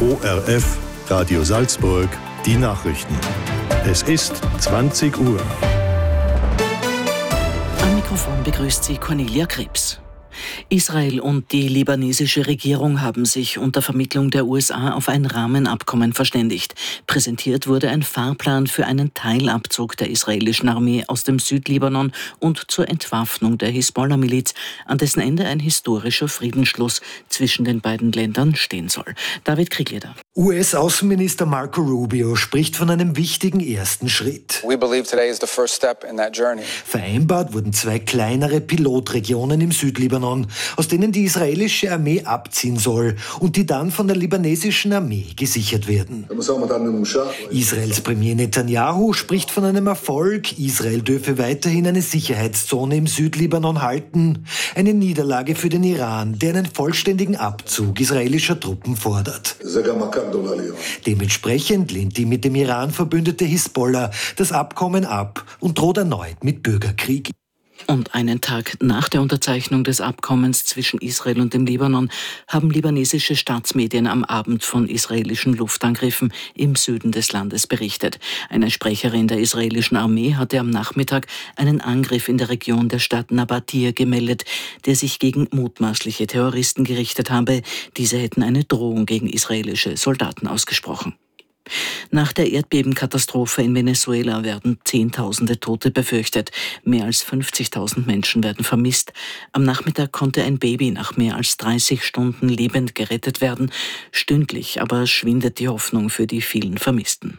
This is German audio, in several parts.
ORF, Radio Salzburg, die Nachrichten. Es ist 20 Uhr. Am Mikrofon begrüßt Sie Cornelia Krebs. Israel und die libanesische Regierung haben sich unter Vermittlung der USA auf ein Rahmenabkommen verständigt. Präsentiert wurde ein Fahrplan für einen Teilabzug der israelischen Armee aus dem Südlibanon und zur Entwaffnung der Hisbollah-Miliz, an dessen Ende ein historischer Friedensschluss zwischen den beiden Ländern stehen soll. David Kriegeder. US-Außenminister Marco Rubio spricht von einem wichtigen ersten Schritt. We believe today is the first step in that journey. Vereinbart wurden 2 kleinere Pilotregionen im Südlibanon, aus denen die israelische Armee abziehen soll und die dann von der libanesischen Armee gesichert werden. Israels Premier Netanyahu spricht von einem Erfolg. Israel dürfe weiterhin eine Sicherheitszone im Südlibanon halten. Eine Niederlage für den Iran, der einen vollständigen Abzug israelischer Truppen fordert. Dementsprechend lehnt die mit dem Iran verbündete Hisbollah das Abkommen ab und droht erneut mit Bürgerkrieg. Und einen Tag nach der Unterzeichnung des Abkommens zwischen Israel und dem Libanon haben libanesische Staatsmedien am Abend von israelischen Luftangriffen im Süden des Landes berichtet. Eine Sprecherin der israelischen Armee hatte am Nachmittag einen Angriff in der Region der Stadt Nabatir gemeldet, der sich gegen mutmaßliche Terroristen gerichtet habe. Diese hätten eine Drohung gegen israelische Soldaten ausgesprochen. Nach der Erdbebenkatastrophe in Venezuela werden Zehntausende Tote befürchtet. Mehr als 50.000 Menschen werden vermisst. Am Nachmittag konnte ein Baby nach mehr als 30 Stunden lebend gerettet werden. Stündlich aber schwindet die Hoffnung für die vielen Vermissten.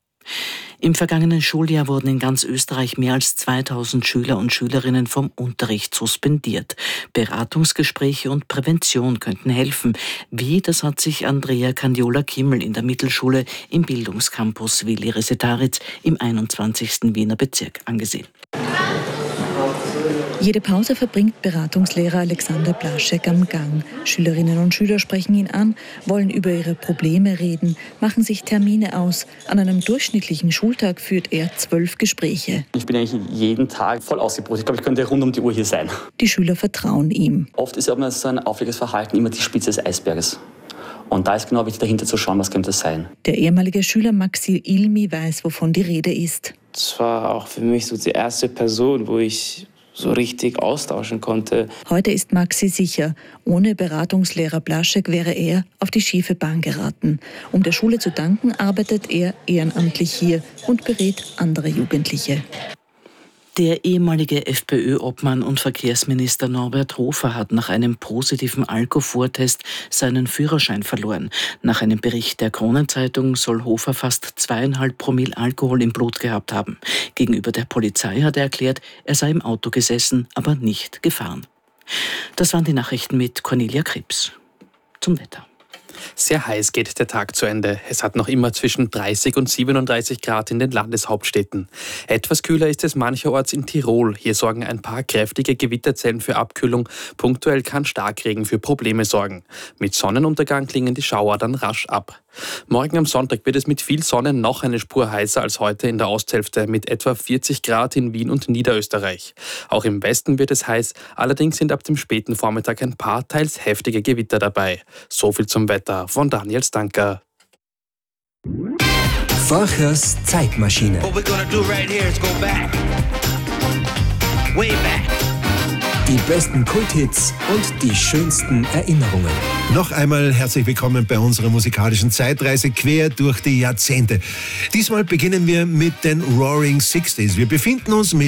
Im vergangenen Schuljahr wurden in ganz Österreich mehr als 2000 Schüler und Schülerinnen vom Unterricht suspendiert. Beratungsgespräche und Prävention könnten helfen. Wie, das hat sich Andrea Candiola-Kimmel in der Mittelschule im Bildungscampus Willi Resetaritz im 21. Wiener Bezirk angesehen. Jede Pause verbringt Beratungslehrer Alexander Blaschek am Gang. Schülerinnen und Schüler sprechen ihn an, wollen über ihre Probleme reden, machen sich Termine aus. An einem durchschnittlichen Schultag führt er 12 Gespräche. Ich bin eigentlich jeden Tag voll ausgebucht. Ich glaube, ich könnte rund um die Uhr hier sein. Die Schüler vertrauen ihm. Oft ist aber so ein auffälliges Verhalten immer die Spitze des Eisberges. Und da ist genau wichtig, dahinter zu schauen, was könnte es sein. Der ehemalige Schüler Maxi Ilmi weiß, wovon die Rede ist. Das war auch für mich so die erste Person, wo ich so richtig austauschen konnte. Heute ist Maxi sicher, ohne Beratungslehrer Blaschek wäre er auf die schiefe Bahn geraten. Um der Schule zu danken, arbeitet er ehrenamtlich hier und berät andere Jugendliche. Der ehemalige FPÖ-Obmann und Verkehrsminister Norbert Hofer hat nach einem positiven Alkoholtest seinen Führerschein verloren. Nach einem Bericht der Kronenzeitung soll Hofer fast 2,5 Promille Alkohol im Blut gehabt haben. Gegenüber der Polizei hat er erklärt, er sei im Auto gesessen, aber nicht gefahren. Das waren die Nachrichten mit Cornelia Krebs. Zum Wetter. Sehr heiß geht der Tag zu Ende. Es hat noch immer zwischen 30 und 37 Grad in den Landeshauptstädten. Etwas kühler ist es mancherorts in Tirol. Hier sorgen ein paar kräftige Gewitterzellen für Abkühlung. Punktuell kann Starkregen für Probleme sorgen. Mit Sonnenuntergang klingen die Schauer dann rasch ab. Morgen am Sonntag wird es mit viel Sonne noch eine Spur heißer als heute in der Osthälfte mit etwa 40 Grad in Wien und Niederösterreich. Auch im Westen wird es heiß, allerdings sind ab dem späten Vormittag ein paar teils heftige Gewitter dabei. So viel zum Wetter von Daniel Stanker. Forchers Zeitmaschine. Die besten Kulthits und die schönsten Erinnerungen. Noch einmal herzlich willkommen bei unserer musikalischen Zeitreise quer durch die Jahrzehnte. Diesmal beginnen wir mit den Roaring Sixties. Wir befinden uns mit